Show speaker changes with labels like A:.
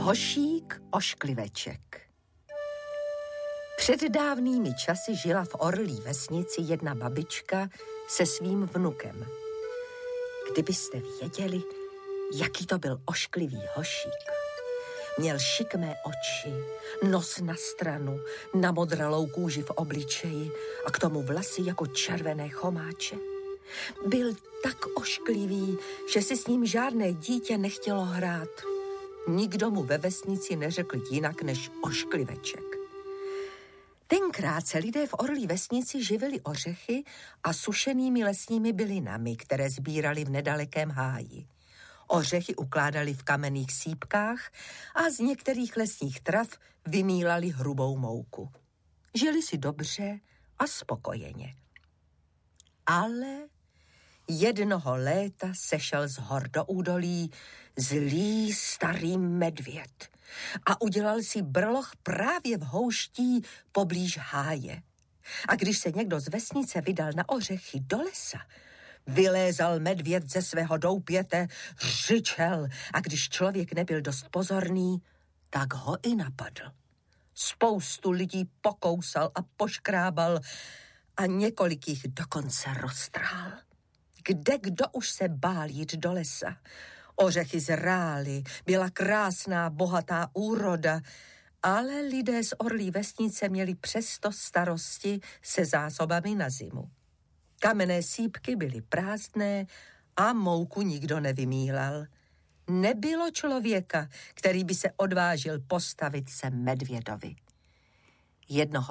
A: Hošík oškliveček. Před dávnými časy žila v Orlí vesnici jedna babička se svým vnukem. Kdybyste věděli, jaký to byl ošklivý hošík. Měl šikmé oči, nos na stranu, namodralou kůži v obličeji a k tomu vlasy jako červené chomáče. Byl tak ošklivý, že si s ním žádné dítě nechtělo hrát. Nikdo mu ve vesnici neřekl jinak než oškliveček. Tenkrát se lidé v Orlí vesnici živili ořechy a sušenými lesními bylinami, které sbírali v nedalekém háji. Ořechy ukládali v kamenných sýpkách a z některých lesních trav vymílali hrubou mouku. Žili si dobře a spokojeně. Ale jednoho léta sešel z hor do údolí zlý starý medvěd a udělal si brloch právě v houští poblíž háje. A když se někdo z vesnice vydal na ořechy do lesa, vylézal medvěd ze svého doupěte, řičel a když člověk nebyl dost pozorný, tak ho i napadl. Spoustu lidí pokousal a poškrábal a několik jich dokonce roztrhal. Kdo už se bál jít do lesa. Ořechy zrály, byla krásná, bohatá úroda, ale lidé z Orlí vesnice měli přesto starosti se zásobami na zimu. Kamenné sýpky byly prázdné a mouku nikdo nevymílal. Nebylo člověka, který by se odvážil postavit se medvědovi. Jednoho